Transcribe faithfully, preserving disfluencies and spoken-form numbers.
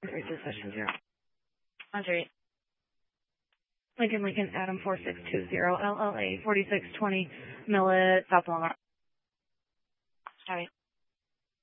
Reaches session zero. Andre. Lincoln, Lincoln, Adam four six two zero, L L A, forty-six twenty, Millet, South Long Island. Sorry.